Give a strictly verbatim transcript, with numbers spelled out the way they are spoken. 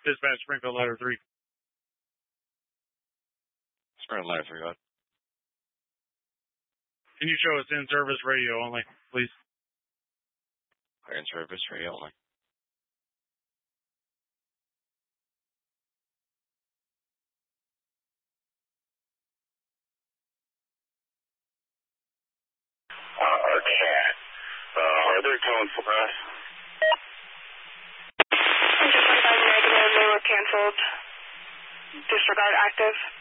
Dispatch Springfield Ladder three. Springfield Ladder three, go ahead. Can you show us in service radio only, please? In service radio only. Uh, cat. Uh, are they towing for us? twenty-five negative, they were canceled. Disregard active.